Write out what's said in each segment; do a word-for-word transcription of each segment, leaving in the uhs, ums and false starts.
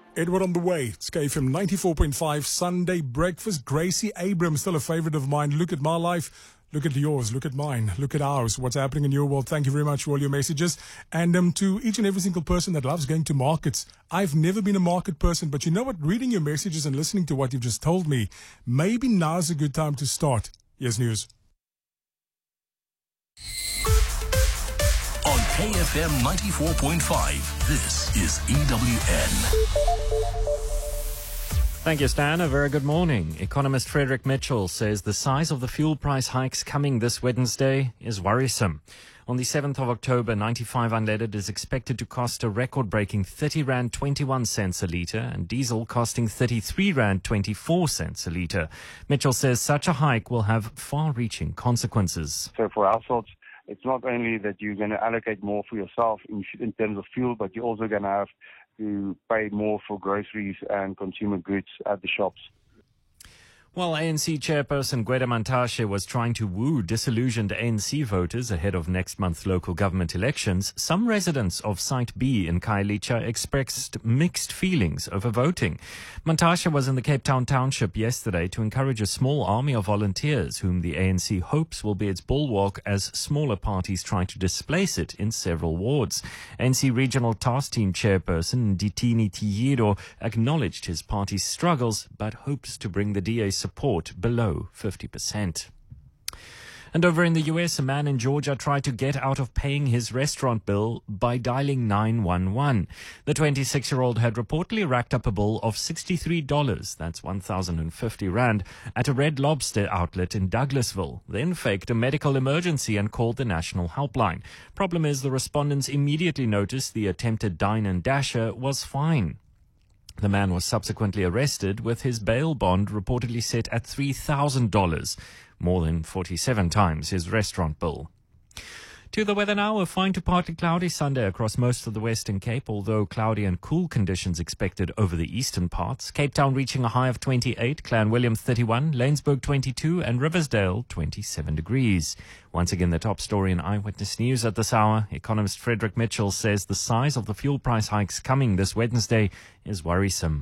Edward on the way. It's K F M ninety-four point five Sunday Breakfast. Gracie Abrams, still a favorite of mine. Look at my life. Look at yours. Look at mine. Look at ours. What's happening in your world? Thank you very much for all your messages. And um, to each and every single person that loves going to markets, I've never been a market person, but you know what? Reading your messages and listening to what you've just told me, maybe now's a good time to start. Here's news. On K F M ninety-four point five, this is E W N. Thank you, Stan. A very good morning. Economist Frederick Mitchell says the size of the fuel price hikes coming this Wednesday is worrisome. On the seventh of October, ninety-five unleaded is expected to cost a record-breaking thirty rand twenty-one cents a litre and diesel costing thirty-three rand twenty-four cents a litre. Mitchell says such a hike will have far-reaching consequences. So for households, it's not only that you're going to allocate more for yourself in, in terms of fuel, but you're also going to have to pay more for groceries and consumer goods at the shops. While A N C chairperson Gwede Mantashe was trying to woo disillusioned A N C voters ahead of next month's local government elections, some residents of Site B in Khayelitsha expressed mixed feelings over voting. Mantashe was in the Cape Town township yesterday to encourage a small army of volunteers whom the A N C hopes will be its bulwark as smaller parties try to displace it in several wards. A N C Regional Task Team chairperson Ditini Tiyiro acknowledged his party's struggles but hopes to bring the D A's support below fifty percent. And over in the U S, a man in Georgia tried to get out of paying his restaurant bill by dialing nine one one. The twenty-six-year-old had reportedly racked up a bill of sixty-three dollars, that's one thousand fifty rand, at a Red Lobster outlet in Douglasville, then faked a medical emergency and called the national helpline. Problem is, the respondents immediately noticed the attempted dine and dasher was fine. The man was subsequently arrested with his bail bond reportedly set at three thousand dollars, more than forty-seven times his restaurant bill. To the weather now, a fine to partly cloudy Sunday across most of the Western Cape, although cloudy and cool conditions expected over the eastern parts. Cape Town reaching a high of twenty-eight, Clanwilliam thirty-one, Laingsburg twenty-two and Riversdale twenty-seven degrees. Once again, the top story in Eyewitness News at this hour. Economist Frederick Mitchell says the size of the fuel price hikes coming this Wednesday is worrisome.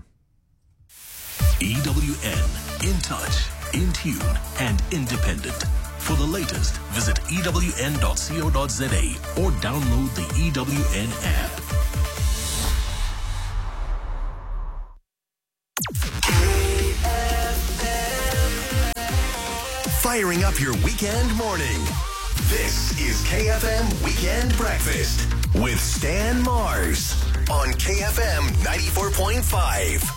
E W N, in touch, in tune and independent. For the latest, visit E W N dot co dot za or download the E W N app. Firing up your weekend morning. This is K F M Weekend Breakfast with Stan Mars on K F M ninety-four point five.